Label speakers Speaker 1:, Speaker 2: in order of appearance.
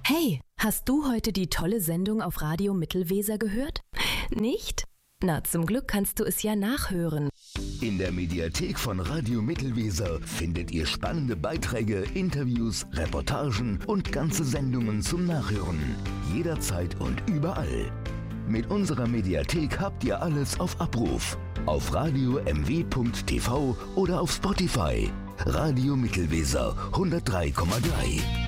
Speaker 1: Hey, hast du heute die tolle Sendung auf Radio Mittelweser gehört? Nicht? Na, zum Glück kannst du es ja nachhören.
Speaker 2: In der Mediathek von Radio Mittelweser findet ihr spannende Beiträge, Interviews, Reportagen und ganze Sendungen zum Nachhören. Jederzeit und überall. Mit unserer Mediathek habt ihr alles auf Abruf. Auf radio-mw.tv oder auf Spotify. Radio Mittelweser 103,3.